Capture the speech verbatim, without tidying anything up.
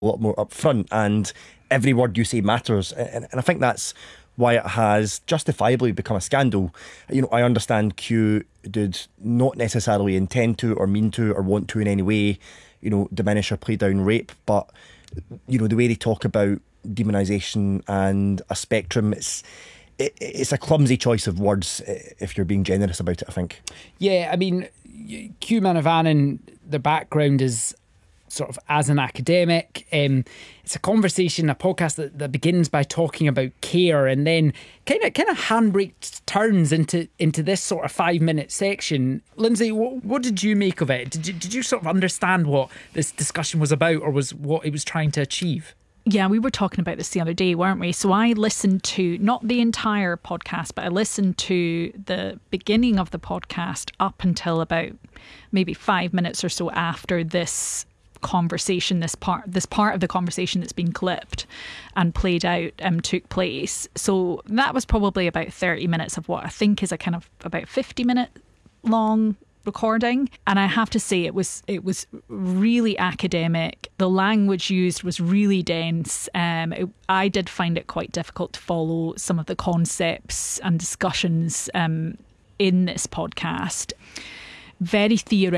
a lot more upfront, and every word you say matters. And, and I think that's why it has justifiably become a scandal. You know, I understand Q did not necessarily intend to or mean to or want to in any way, you know, diminish or play down rape, but, you know, the way they talk about demonisation and a spectrum, it's it, it's a clumsy choice of words if you're being generous about it, I think. Yeah, I mean, Q Manavannan, the background is sort of as an academic. Um, it's a conversation, a podcast that, that begins by talking about care and then kind of kind of handbrake turns into into this sort of five minute section. Lindsay, what, what did you make of it? Did you, did you sort of understand what this discussion was about, or was what it was trying to achieve? Yeah, we were talking about this the other day, weren't we? So I listened to, not the entire podcast, but I listened to the beginning of the podcast up until about maybe five minutes or so after this conversation, this part this part of the conversation that's been clipped and played out um, took place. So that was probably about thirty minutes of what I think is a kind of about fifty minute long recording, and I have to say it was it was really academic. The language used was really dense. um, it, I did find it quite difficult to follow some of the concepts and discussions um, in this podcast. Very theoretical.